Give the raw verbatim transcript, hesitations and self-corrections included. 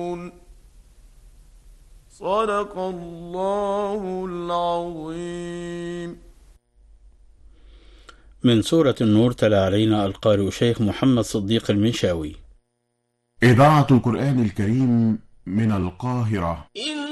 يعلمون. صدق الله العظيم. من سورة النور تلا علينا القارئ شيخ محمد صديق المنشاوي. إذاعة القرآن الكريم من القاهرة.